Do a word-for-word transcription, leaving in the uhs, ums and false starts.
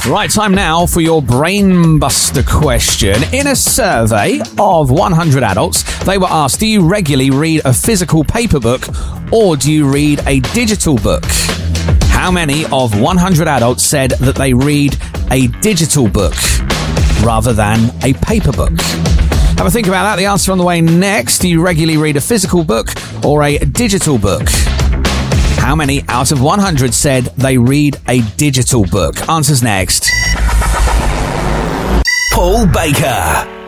Right, time now for your Brainbuster question. In a survey of one hundred adults, they were asked, do you regularly read a physical paper book or do you read a digital book? How many of one hundred adults said that they read a digital book rather than a paper book? Have a think about that. The answer on the way next. Do you regularly read a physical book or a digital book? How many out of one hundred said they read a digital book? Answers next. Paul Baker.